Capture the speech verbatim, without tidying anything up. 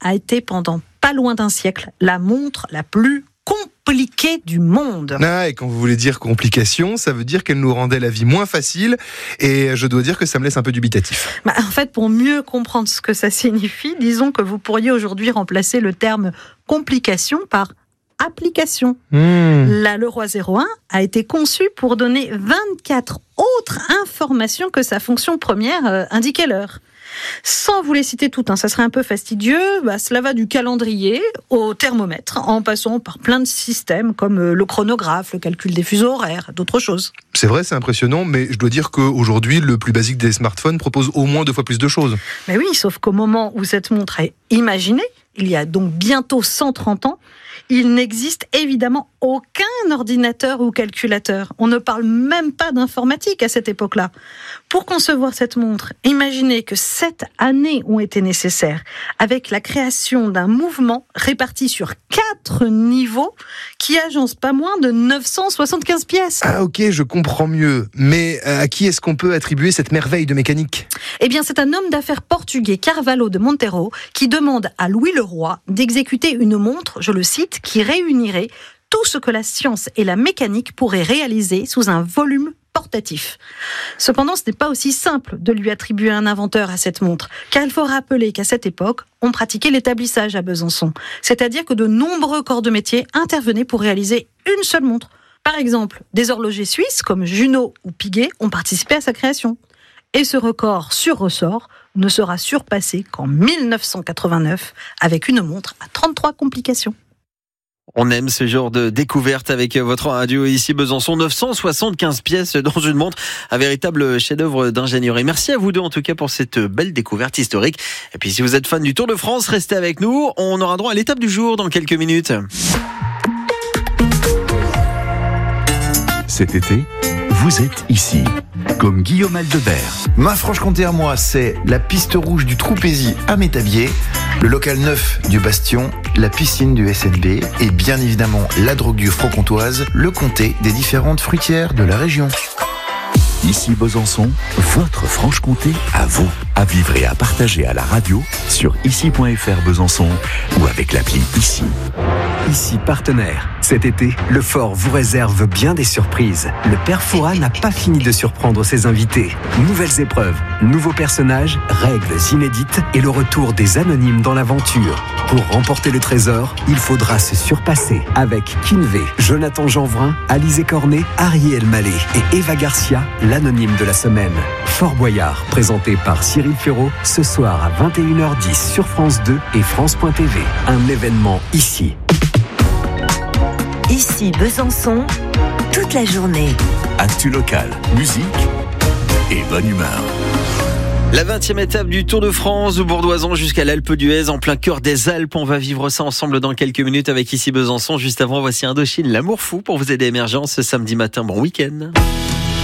a été pendant pas loin d'un siècle la montre la plus compliquée du monde. Ah, et quand vous voulez dire complication, ça veut dire qu'elle nous rendait la vie moins facile, et je dois dire que ça me laisse un peu dubitatif. Bah, en fait, pour mieux comprendre ce que ça signifie, disons que vous pourriez aujourd'hui remplacer le terme complication par application. Mmh. La Leroy zéro un a été conçue pour donner vingt-quatre autres informations que sa fonction première euh, indiquait l'heure. Sans vous les citer toutes, hein, ça serait un peu fastidieux, bah, cela va du calendrier au thermomètre, en passant par plein de systèmes comme euh, le chronographe, le calcul des fuseaux horaires, d'autres choses. C'est vrai, c'est impressionnant, mais je dois dire qu'aujourd'hui, le plus basique des smartphones propose au moins deux fois plus de choses. Mais oui, sauf qu'au moment où cette montre est imaginée, il y a donc bientôt cent trente ans, il n'existe évidemment aucun ordinateur ou calculateur. On ne parle même pas d'informatique à cette époque-là. Pour concevoir cette montre, imaginez que sept années ont été nécessaires, avec la création d'un mouvement réparti sur quatre niveaux qui agence pas moins de neuf cent soixante-quinze pièces. Ah ok, je comprends mieux. Mais à qui est-ce qu'on peut attribuer cette merveille de mécanique ? Eh bien, c'est un homme d'affaires portugais, Carvalho de Monteiro, qui demande à Louis Leroy d'exécuter une montre, je le cite, qui réunirait tout ce que la science et la mécanique pourraient réaliser sous un volume portatif. Cependant, ce n'est pas aussi simple de lui attribuer un inventeur à cette montre, car il faut rappeler qu'à cette époque, on pratiquait l'établissage à Besançon, c'est-à-dire que de nombreux corps de métier intervenaient pour réaliser une seule montre. Par exemple, des horlogers suisses comme Junot ou Piguet ont participé à sa création. Et ce record sur ressort ne sera surpassé qu'en mille neuf cent quatre-vingt-neuf avec une montre à trente-trois complications. On aime ce genre de découverte avec votre radio ici Besançon. neuf cent soixante-quinze pièces dans une montre, un véritable chef-d'œuvre d'ingénierie. Merci à vous deux en tout cas pour cette belle découverte historique. Et puis si vous êtes fan du Tour de France, restez avec nous. On aura droit à l'étape du jour dans quelques minutes. Cet été, vous êtes ici, comme Guillaume Aldebert. Ma Franche-Comté à moi, c'est la piste rouge du Troupézy à Métabier, le local neuf du Bastion, la piscine du S N B et bien évidemment la drogue du Franc-Comtoise, le comté des différentes fruitières de la région. Ici Besançon, votre Franche-Comté à vous, à vivre et à partager à la radio sur ici point f r Besançon ou avec l'appli Ici. Ici partenaire. Cet été, le Fort vous réserve bien des surprises. Le Père Fouras n'a pas fini de surprendre ses invités. Nouvelles épreuves, nouveaux personnages, règles inédites et le retour des anonymes dans l'aventure. Pour remporter le trésor, il faudra se surpasser avec Kinvé, Jonathan Jeanvrin, Alizé Cornet, Ariel Mallet et Eva Garcia, l'anonyme de la semaine. Fort Boyard, présenté par Cyril Ferraud, ce soir à vingt et une heures dix sur France deux et France point T V. Un événement ici. Ici Besançon, toute la journée. Actu local, musique et bonne humeur. La vingtième étape du Tour de France, de Bourdoisan jusqu'à l'Alpe d'Huez, en plein cœur des Alpes. On va vivre ça ensemble dans quelques minutes avec Ici Besançon. Juste avant, voici Indochine, l'amour fou pour vous aider émergence ce samedi matin. Bon week-end.